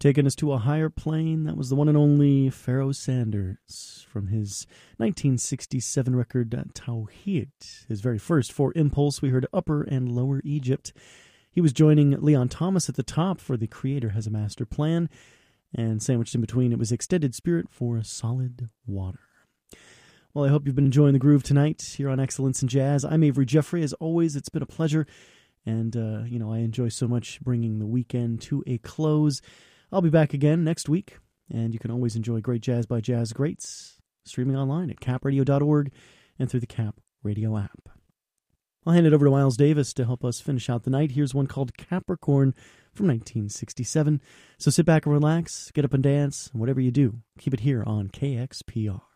Taking us to a higher plane, that was the one and only Pharoah Sanders from his 1967 record Tawhid. His very first for Impulse, we heard Upper and Lower Egypt. He was joining Leon Thomas at the top for The Creator Has a Master Plan, and sandwiched in between, it was Extended Spirit for Solid Water. Well, I hope you've been enjoying the groove tonight here on Excellence in Jazz. I'm Avery Jeffrey. As always, it's been a pleasure, and, I enjoy so much bringing the weekend to a close. I'll be back again next week, and you can always enjoy great jazz by Jazz Greats, streaming online at capradio.org and through the Cap Radio app. I'll hand it over to Miles Davis to help us finish out the night. Here's one called Capricorn from 1967. So sit back and relax, get up and dance, and whatever you do, keep it here on KXPR.